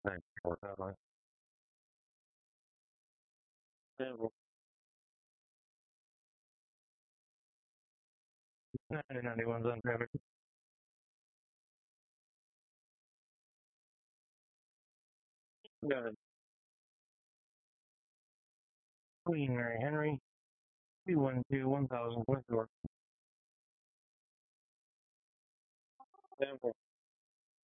Thank you for that line. Yeah, well, 1991's on traffic. Got Queen Mary Henry, 212-1000 West York. Yeah, well,